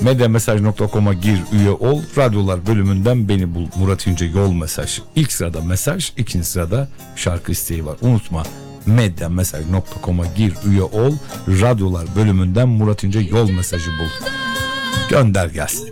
Medyamesaj.com'a gir, üye ol. Radyolar bölümünden beni bul. Murat İnce yol mesaj. İlk sırada mesaj, ikinci sırada şarkı isteği var. Unutma. Medyamesaj.com'a gir, üye ol. Radyolar bölümünden Murat İnce yol mesajı bul. Gönder gelsin.